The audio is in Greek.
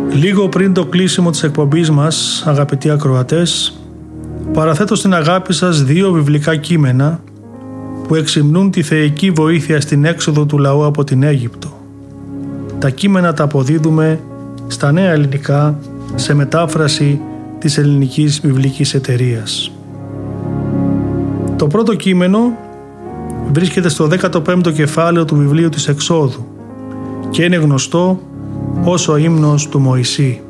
Λίγο πριν το κλείσιμο της εκπομπής μας, αγαπητοί ακροατές, παραθέτω στην αγάπη σας 2 βιβλικά κείμενα που εξυμνούν τη θεϊκή βοήθεια στην έξοδο του λαού από την Αίγυπτο. Τα κείμενα τα αποδίδουμε στα Νέα Ελληνικά σε μετάφραση της Ελληνικής Βιβλικής Εταιρείας. Το πρώτο κείμενο βρίσκεται στο 15ο κεφάλαιο του βιβλίου της Εξόδου και είναι γνωστό ως ο ύμνος του Μωυσή.